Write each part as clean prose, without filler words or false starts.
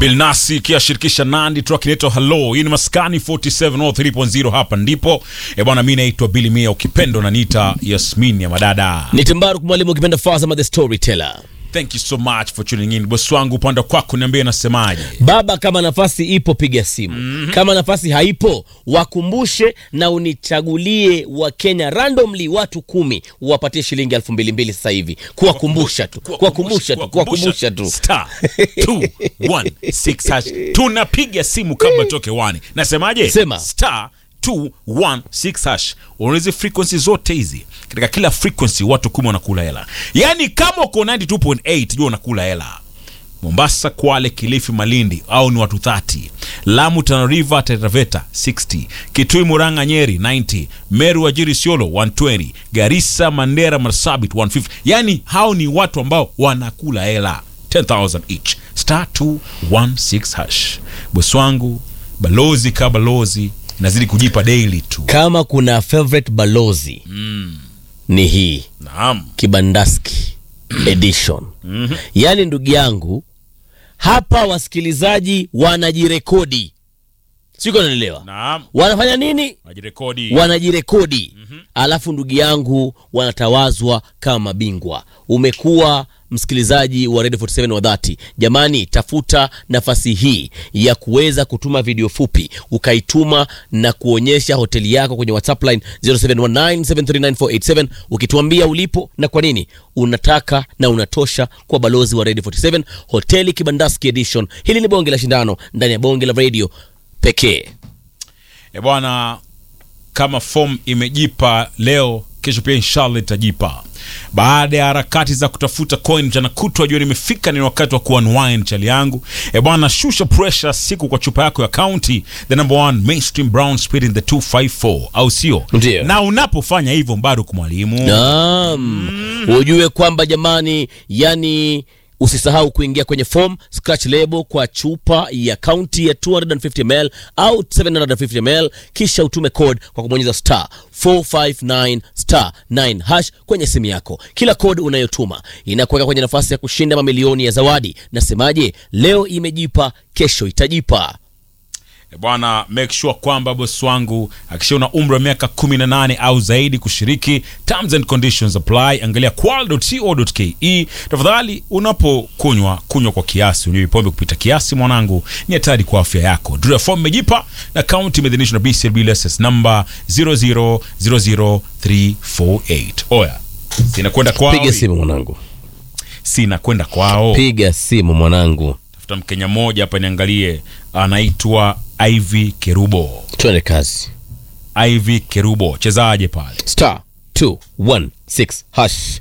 Bilnasi kiashirikisha Nandi, track inaitwa Hello. Hii ni Maskani 4703.0, hapa ndipo. Bwana, mimi naitwa Billy Mia, ukipenda unaniita Yasmin ya madada. Nitimbaru mwalimu, ukipenda Fazama the storyteller. Thank you so much for tuning in. Boss wangu, upande kwako niambie nasemaje? Baba, kama nafasi ipo piga simu. Kama nafasi haipo wakumbushe na unichagulie wa Kenya randomly watu 10 uwapatie shilingi 2200 sasa hivi. Kuwakumbusha tu. Star 216 hash. Tunapiga simu kabla toke wani. Nasemaje? Sema. Star 216 hash. Unaweza frequency zote hizi. Katika kila frequency watu 10 wanakula hela. Yaani kama uko 92.8 jua unakula hela. Mombasa, Kwale, Kilifi, Malindi au ni watu 30. Lamu, Tana River, Taita Taveta 60. Kitui, Murang'a, Nyeri 90. Meru, Wajir, Isiolo 120. Garissa, Mandera, Marsabit 150. Yaani hao ni watu ambao wanakula hela 10,000 each. Star 216 hash. Boss wangu, balozi ka balozi nazidi kujipa daily tu. Kama kuna favorite balozi ni hii. Naam. Kibandaski edition. Yaani ndugu yangu, hapa wasikilizaji wanajirekodi. Siko naelewa. Naam. Wanafanya nini? Wanajirekodi. Alafu ndugu yangu wanatawazwa kama mabingwa. Umekuwa msikilizaji wa Radio 47 wa dhati. Jamani, tafuta nafasi hii ya kuweza kutuma video fupi, ukaituma na kuonyesha hoteli yako kwenye WhatsApp line 0719739487, ukituambia ulipo na kwa nini unataka na unatosha kwa balozi wa Radio 47 Hoteli Kibandaski Edition. Hili ni bonge la shindano ndani ya bonge la radio pekee. Bwana, kama form imejipa leo, kesho pia inshallah itajipa. Baada ya harakati za kutafuta coin jana kutwa, jua nimefika, ni wakati wa kuunwind chali yangu. Bwana, shusha pressure siku kwa chupa yako ya County, the number 1 mainstream brown spirit in the 254, au sio? Ndiyo. Na unapofanya hivyo bado kumwalimu. Naam. Ujue kwamba jamani, yani usisahau kuingia kwenye form scratch label kwa chupa ya County ya 250ml au 750ml, kisha utume code kwa kubonyeza star 459 star 9 hash kwenye simu yako. Kila code unayotuma inakuweka kwenye nafasi ya kushinda mamilioni ya zawadi. Nasemaje? Leo imejipa, kesho itajipa. Bwana, make sure kwamba boss wangu akisha una umri wa miaka 18 au zaidi kushiriki. Terms and conditions apply. Angalia kwal.co.ke. Tafadhali unapokunywa kwa kiasi. Unywe pombe kupita kiasi mwanangu ni hatari kwa afya yako. Draw form imejipa na County imeidhinishwa na BCLB license number 0000348. Oya, sina kwenda kwao. Piga simu mwanangu. Sina kwenda kwao. Piga simu mwanangu. Tafuta Mkenya mmoja hapa niangalie, anaitwa Ivy Kerubo. Twende kazi. Ivy Kerubo, chezaje pale? Star 216 hash.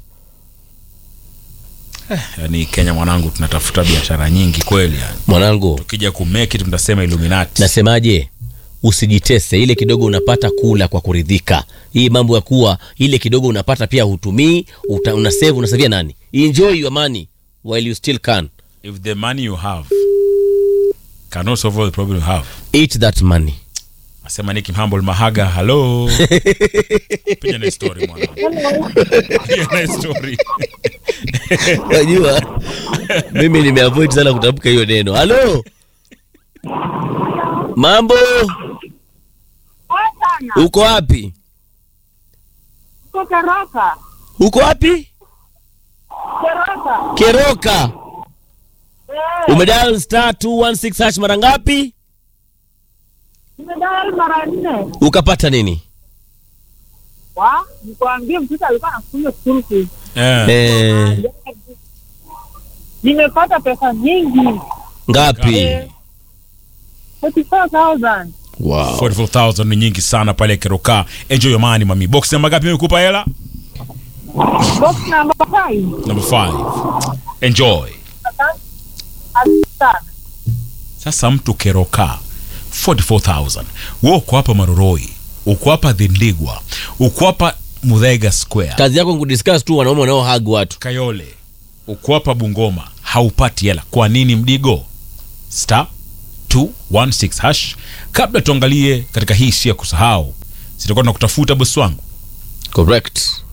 Yani Kenya mwanangu, tunatafuta biashara nyingi kweli yani. Mwanangu, Tukija kumake it tunasema Illuminati. nasemaje? Usijitese, ile kidogo unapata kula kwa kuridhika. Hii mambo ya kuwa ile kidogo unapata pia hutumii, unasave, unasavia nani? Enjoy your money while you still can. If the money you have cannot solve the problem you have, Eat that money. asema Nicky Humble Mahaga. Hello. Piga na story mwana. Piga na story. Unajua mimi nimeavoid sana kutamka hiyo neno. Hello. Mambo? Uko wapi? Keroka. Uko wapi? Keroka. Umedial star 216 hash mara ngapi? Nimedial mara 4. Ukapata nini? Nikwambia mtoto alikuwa anakunywa school fees. Nimepata pesa nyingi. Ngapi? 44,000. Wow. 44,000 ni nyingi sana pale Keroka. Enjoy your money mami. Box namba ngapi nimekupa hela? Box number 5. Number 5. Enjoy. Sasa mtu Keroka 44,000. Wewe uko hapa Maroroi, uko hapa Dhindigwa, uko hapa Muthaiga Square. Kazi yako kudiscuss tu wanaume wanao hug watu. Kayole, uko hapa Bungoma, haupati hela. Kwa nini mdigo? Star 216 hash. Kabla tuangalie katika hii si ya kusahau, sitakuwa tunakutafuta boss wangu. Correct.